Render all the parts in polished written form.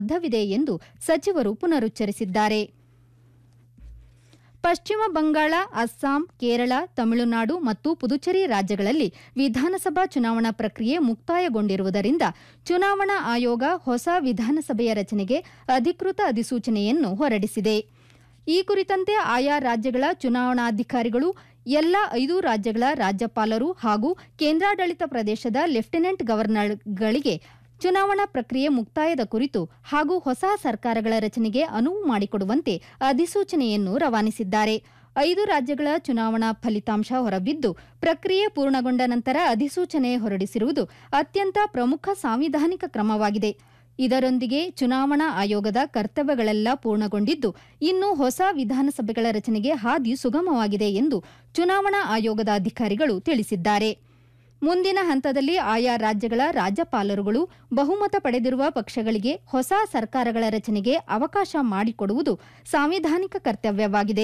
ಸಾಧ್ಯವಿದೆ ಎಂದು ಸಚಿವರು ಪುನರುಚ್ಚರಿಸಿದ್ದಾರೆ. ಪಶ್ಚಿಮ ಬಂಗಾಳ, ಅಸ್ಸಾಂ, ಕೇರಳ, ತಮಿಳುನಾಡು ಮತ್ತು ಪುದುಚೇರಿ ರಾಜ್ಯಗಳಲ್ಲಿ ವಿಧಾನಸಭಾ ಚುನಾವಣಾ ಪ್ರಕ್ರಿಯೆ ಮುಕ್ತಾಯಗೊಂಡಿರುವುದರಿಂದ ಚುನಾವಣಾ ಆಯೋಗ ಹೊಸ ವಿಧಾನಸಭೆಯ ರಚನೆಗೆ ಅಧಿಕೃತ ಅಧಿಸೂಚನೆಯನ್ನು ಹೊರಡಿಸಿದೆ. ಈ ಕುರಿತಂತೆ ಆಯಾ ರಾಜ್ಯಗಳ ಚುನಾವಣಾಧಿಕಾರಿಗಳು ಎಲ್ಲ 5 ರಾಜ್ಯಗಳ ರಾಜ್ಯಪಾಲರು ಹಾಗೂ ಕೇಂದ್ರಾಡಳಿತ ಪ್ರದೇಶದ ಲೆಫ್ಟಿನೆಂಟ್ ಗವರ್ನರ್ಗಳಿಗೆ ಚುನಾವಣಾ ಪ್ರಕ್ರಿಯೆ ಮುಕ್ತಾಯದ ಕುರಿತು ಹಾಗೂ ಹೊಸ ಸರ್ಕಾರಗಳ ರಚನೆಗೆ ಅನುವು ಮಾಡಿಕೊಡುವಂತೆ ಅಧಿಸೂಚನೆಯನ್ನು ರವಾನಿಸಿದ್ದಾರೆ. 5 ರಾಜ್ಯಗಳ ಚುನಾವಣಾ ಫಲಿತಾಂಶ ಹೊರಬಿದ್ದು ಪ್ರಕ್ರಿಯೆ ಪೂರ್ಣಗೊಂಡ ನಂತರ ಅಧಿಸೂಚನೆ ಹೊರಡಿಸಿರುವುದು ಅತ್ಯಂತ ಪ್ರಮುಖ ಸಾಂವಿಧಾನಿಕ ಕ್ರಮವಾಗಿದೆ. ಇದರೊಂದಿಗೆ ಚುನಾವಣಾ ಆಯೋಗದ ಕರ್ತವ್ಯಗಳೆಲ್ಲ ಪೂರ್ಣಗೊಂಡಿದ್ದು ಇನ್ನು ಹೊಸ ವಿಧಾನಸಭೆಗಳ ರಚನೆಗೆ ಹಾದಿ ಸುಗಮವಾಗಿದೆ ಎಂದು ಚುನಾವಣಾ ಆಯೋಗದ ಅಧಿಕಾರಿಗಳು ತಿಳಿಸಿದ್ದಾರೆ. ಮುಂದಿನ ಹಂತದಲ್ಲಿ ಆಯಾ ರಾಜ್ಯಗಳ ರಾಜ್ಯಪಾಲರುಗಳು ಬಹುಮತ ಪಡೆದಿರುವ ಪಕ್ಷಗಳಿಗೆ ಹೊಸ ಸರ್ಕಾರಗಳ ರಚನೆಗೆ ಅವಕಾಶ ಮಾಡಿಕೊಡುವುದು ಸಾಂವಿಧಾನಿಕ ಕರ್ತವ್ಯವಾಗಿದೆ.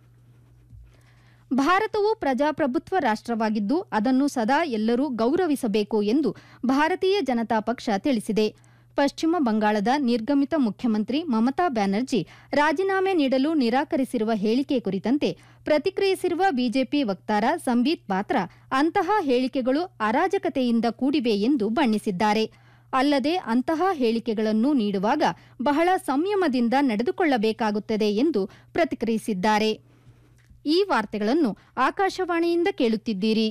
ಭಾರತವು ಪ್ರಜಾಪ್ರಭುತ್ವ ರಾಷ್ಟ್ರವಾಗಿದ್ದು ಅದನ್ನು ಸದಾ ಎಲ್ಲರೂ ಗೌರವಿಸಬೇಕು ಎಂದು ಭಾರತೀಯ ಜನತಾ ಪಕ್ಷ ತಿಳಿಸಿದೆ. ಪಶ್ಚಿಮ ಬಂಗಾಳದ ನಿರ್ಗಮಿತ ಮುಖ್ಯಮಂತ್ರಿ ಮಮತಾ ಬ್ಯಾನರ್ಜಿ ರಾಜೀನಾಮೆ ನೀಡಲು ನಿರಾಕರಿಸಿರುವ ಹೇಳಿಕೆ ಕುರಿತಂತೆ ಪ್ರತಿಕ್ರಿಯಿಸಿರುವ ಬಿಜೆಪಿ ವಕ್ತಾರ ಸಂಬೀತ್ ಪಾತ್ರಾ ಅಂತಹ ಹೇಳಿಕೆಗಳು ಅರಾಜಕತೆಯಿಂದ ಕೂಡಿವೆ ಎಂದು ಬಣ್ಣಿಸಿದ್ದಾರೆ. ಅಲ್ಲದೆ ಅಂತಹ ಹೇಳಿಕೆಗಳನ್ನು ನೀಡುವಾಗ ಬಹಳ ಸಂಯಮದಿಂದ ನಡೆದುಕೊಳ್ಳಬೇಕಾಗುತ್ತದೆ ಎಂದು ಪ್ರತಿಕ್ರಿಯಿಸಿದ್ದಾರೆ. ಈ ವಾರ್ತೆಗಳನ್ನು ಆಕಾಶವಾಣಿಯಿಂದ ಕೇಳುತ್ತಿದ್ದೀರಿ.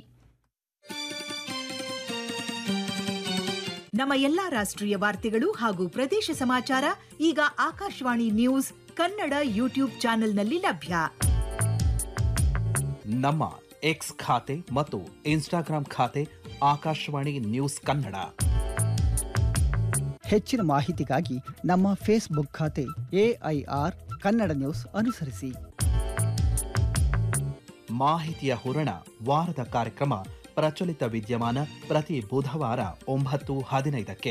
ನಮ್ಮ ಎಲ್ಲಾ ರಾಷ್ಟ್ರೀಯ ವಾರ್ತೆಗಳು ಹಾಗೂ ಪ್ರದೇಶ ಸಮಾಚಾರ ಈಗ ಆಕಾಶವಾಣಿ ನ್ಯೂಸ್ ಕನ್ನಡ ಯೂಟ್ಯೂಬ್ ಚಾನೆಲ್ನಲ್ಲಿ ಲಭ್ಯ. ನಮ್ಮ ಎಕ್ಸ್ ಖಾತೆ ಮತ್ತು ಇನ್ಸ್ಟಾಗ್ರಾಂ ಖಾತೆ ಆಕಾಶವಾಣಿ ನ್ಯೂಸ್ ಕನ್ನಡ. ಹೆಚ್ಚಿನ ಮಾಹಿತಿಗಾಗಿ ನಮ್ಮ ಫೇಸ್ಬುಕ್ ಖಾತೆ AIR ಕನ್ನಡ ನ್ಯೂಸ್ ಅನುಸರಿಸಿ. ಮಾಹಿತಿಯ ಹೂರಣ ವಾರದ ಕಾರ್ಯಕ್ರಮ ಪ್ರಚಲಿತ ವಿದ್ಯಮಾನ ಪ್ರತಿ ಬುಧವಾರ 9:15ಕ್ಕೆ.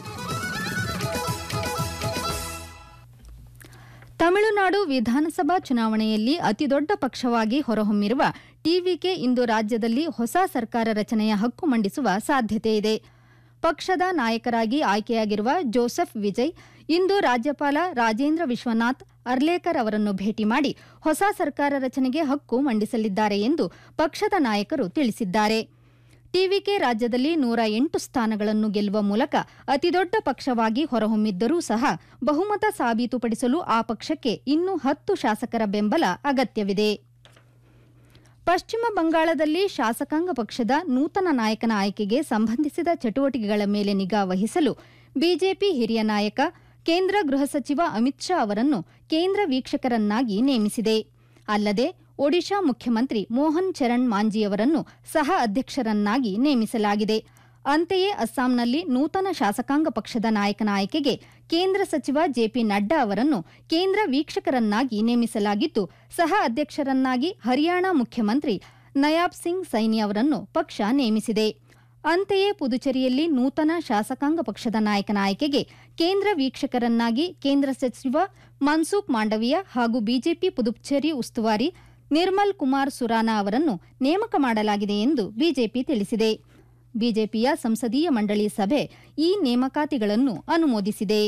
ತಮಿಳುನಾಡು ವಿಧಾನಸಭಾ ಚುನಾವಣೆಯಲ್ಲಿ ಅತಿದೊಡ್ಡ ಪಕ್ಷವಾಗಿ ಹೊರಹೊಮ್ಮಿರುವ ಟಿವಿಕೆ ಇಂದು ರಾಜ್ಯದಲ್ಲಿ ಹೊಸ ಸರ್ಕಾರ ರಚನೆಯ ಹಕ್ಕು ಮಂಡಿಸುವ ಸಾಧ್ಯತೆಯಿದೆ. ಪಕ್ಷದ ನಾಯಕರಾಗಿ ಆಯ್ಕೆಯಾಗಿರುವ ಜೋಸೆಫ್ ವಿಜಯ್ ಇಂದು ರಾಜ್ಯಪಾಲ ರಾಜೇಂದ್ರ ವಿಶ್ವನಾಥ್ ಅರ್ಲೇಕರ್ ಅವರನ್ನು ಭೇಟಿ ಮಾಡಿ ಹೊಸ ಸರ್ಕಾರ ರಚನೆಗೆ ಹಕ್ಕು ಮಂಡಿಸಲಿದ್ದಾರೆ ಎಂದು ಪಕ್ಷದ ನಾಯಕರು ತಿಳಿಸಿದ್ದಾರೆ. ಟಿವಿಕೆ ರಾಜ್ಯದಲ್ಲಿ 108 ಸ್ಥಾನಗಳನ್ನು ಗೆಲ್ಲುವ ಮೂಲಕ ಅತಿದೊಡ್ಡ ಪಕ್ಷವಾಗಿ ಹೊರಹೊಮ್ಮಿದ್ದರೂ ಸಹ ಬಹುಮತ ಸಾಬೀತುಪಡಿಸಲು ಆ ಪಕ್ಷಕ್ಕೆ ಇನ್ನೂ 10 ಶಾಸಕರ ಬೆಂಬಲ ಅಗತ್ಯವಿದೆ. ಪಶ್ಚಿಮ ಬಂಗಾಳದಲ್ಲಿ ಶಾಸಕಾಂಗ ಪಕ್ಷದ ನೂತನ ನಾಯಕನ ಆಯ್ಕೆಗೆ ಸಂಬಂಧಿಸಿದ ಚಟುವಟಿಕೆಗಳ ಮೇಲೆ ನಿಗಾ ವಹಿಸಲು ಬಿಜೆಪಿ ಹಿರಿಯ ನಾಯಕ ಕೇಂದ್ರ ಗೃಹ ಸಚಿವ ಅಮಿತ್ ಶಾ ಅವರನ್ನು ಕೇಂದ್ರ ವೀಕ್ಷಕರನ್ನಾಗಿ ನೇಮಿಸಿದೆ. ಅಲ್ಲದೆ ಒಡಿಶಾ ಮುಖ್ಯಮಂತ್ರಿ ಮೋಹನ್ ಚರಣ್ ಮಾಂಜಿಯವರನ್ನು ಸಹ ಅಧ್ಯಕ್ಷರನ್ನಾಗಿ ನೇಮಿಸಲಾಗಿದೆ. ಅಂತೆಯೇ ಅಸ್ಸಾಂನಲ್ಲಿ ನೂತನ ಶಾಸಕಾಂಗ ಪಕ್ಷದ ನಾಯಕನ ಆಯ್ಕೆಗೆ ಕೇಂದ್ರ ಸಚಿವ ಜೆಪಿ ನಡ್ಡಾ ಅವರನ್ನು ಕೇಂದ್ರ ವೀಕ್ಷಕರನ್ನಾಗಿ ನೇಮಿಸಲಾಗಿದ್ದು ಸಹ ಅಧ್ಯಕ್ಷರನ್ನಾಗಿ ಹರಿಯಾಣ ಮುಖ್ಯಮಂತ್ರಿ ನಯಾಬ್ ಸಿಂಗ್ ಸೈನಿ ಅವರನ್ನು ಪಕ್ಷ ನೇಮಿಸಿದೆ. ಅಂತೆಯೇ ಪುದುಚೇರಿಯಲ್ಲಿ ನೂತನ ಶಾಸಕಾಂಗ ಪಕ್ಷದ ನಾಯಕನ ಆಯ್ಕೆಗೆ ಕೇಂದ್ರ ವೀಕ್ಷಕರನ್ನಾಗಿ ಕೇಂದ್ರ ಸಚಿವ ಮನ್ಸುಖ್ ಮಾಂಡವಿಯಾ ಹಾಗೂ ಬಿಜೆಪಿ ಪುದುಚೇರಿ ಉಸ್ತುವಾರಿ ನಿರ್ಮಲ್ ಕುಮಾರ್ ಸುರಾನಾ ಅವರನ್ನು ನೇಮಕ ಮಾಡಲಾಗಿದೆ ಎಂದು ಬಿಜೆಪಿ ತಿಳಿಸಿದೆ. ಬಿಜೆಪಿಯ ಸಂಸದೀಯ ಮಂಡಳಿ ಸಭೆ ಈ ನೇಮಕಾತಿಗಳನ್ನು ಅನುಮೋದಿಸಿದೆ.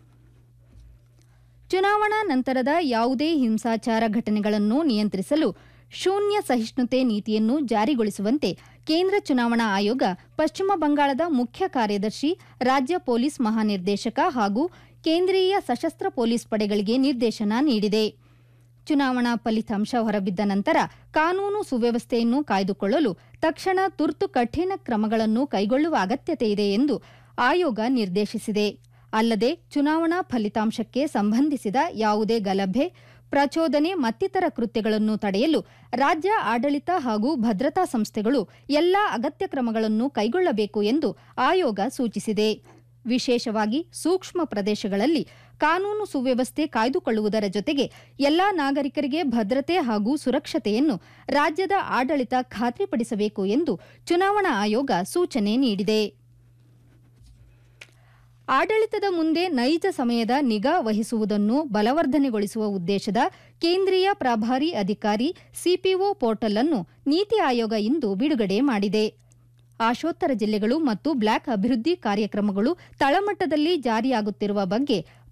ಚುನಾವಣಾ ನಂತರದ ಯಾವುದೇ ಹಿಂಸಾಚಾರ ಘಟನೆಗಳನ್ನು ನಿಯಂತ್ರಿಸಲು ಶೂನ್ಯ ಸಹಿಷ್ಣುತೆ ನೀತಿಯನ್ನು ಜಾರಿಗೊಳಿಸುವಂತೆ ಕೇಂದ್ರ ಚುನಾವಣಾ ಆಯೋಗ ಪಶ್ಚಿಮ ಬಂಗಾಳದ ಮುಖ್ಯ ಕಾರ್ಯದರ್ಶಿ, ರಾಜ್ಯ ಪೊಲೀಸ್ ಮಹಾನಿರ್ದೇಶಕ ಹಾಗೂ ಕೇಂದ್ರೀಯ ಸಶಸ್ತ್ರ ಪೊಲೀಸ್ ಪಡೆಗಳಿಗೆ ನಿರ್ದೇಶನ ನೀಡಿದೆ. ಚುನಾವಣಾ ಫಲಿತಾಂಶ ಹೊರಬಿದ್ದ ನಂತರ ಕಾನೂನು ಸುವ್ಯವಸ್ಥೆಯನ್ನು ಕಾಯ್ದುಕೊಳ್ಳಲು ತಕ್ಷಣ ತುರ್ತು ಕಠಿಣ ಕ್ರಮಗಳನ್ನು ಕೈಗೊಳ್ಳುವ ಅಗತ್ಯತೆಯಿದೆ ಎಂದು ಆಯೋಗ ನಿರ್ದೇಶಿಸಿದೆ. ಅಲ್ಲದೆ ಚುನಾವಣಾ ಫಲಿತಾಂಶಕ್ಕೆ ಸಂಬಂಧಿಸಿದ ಯಾವುದೇ ಗಲಭೆ, ಪ್ರಚೋದನೆ ಮತ್ತಿತರ ಕೃತ್ಯಗಳನ್ನು ತಡೆಯಲು ರಾಜ್ಯ ಆಡಳಿತ ಹಾಗೂ ಭದ್ರತಾ ಸಂಸ್ಥೆಗಳು ಎಲ್ಲಾ ಅಗತ್ಯ ಕ್ರಮಗಳನ್ನು ಕೈಗೊಳ್ಳಬೇಕು ಎಂದು ಆಯೋಗ ಸೂಚಿಸಿದೆ. ವಿಶೇಷವಾಗಿ ಸೂಕ್ಷ್ಮ ಪ್ರದೇಶಗಳಲ್ಲಿ ಕಾನೂನು ಸುವ್ಯವಸ್ಥೆ ಕಾಯ್ದುಕೊಳ್ಳುವುದರ ಜೊತೆಗೆ ಎಲ್ಲಾ ನಾಗರಿಕರಿಗೆ ಭದ್ರತೆ ಹಾಗೂ ಸುರಕ್ಷತೆಯನ್ನು ರಾಜ್ಯದ ಆಡಳಿತ ಖಾತ್ರಿಪಡಿಸಬೇಕು ಎಂದು ಚುನಾವಣಾ ಆಯೋಗ ಸೂಚನೆ ನೀಡಿದೆ. ಆಡಳಿತದ ಮುಂದೆ ನೈಜ ಸಮಯದ ನಿಗಾ ವಹಿಸುವುದನ್ನು ಬಲವರ್ಧನೆಗೊಳಿಸುವ ಉದ್ದೇಶದ ಕೇಂದ್ರೀಯ ಪ್ರಭಾರಿ ಅಧಿಕಾರಿ ಸಿಪಿಒ ಪೋರ್ಟಲ್ ಅನ್ನು ನೀತಿ ಆಯೋಗ ಇಂದು ಬಿಡುಗಡೆ ಮಾಡಿದೆ. ಆಶೋತ್ತರ ಜಿಲ್ಲೆಗಳು ಮತ್ತು ಬ್ಲಾಕ್ ಅಭಿವೃದ್ಧಿ ಕಾರ್ಯಕ್ರಮಗಳು ತಳಮಟ್ಟದಲ್ಲಿ ಜಾರಿಯಾಗುತ್ತಿರುವ ಬಗ್ಗೆ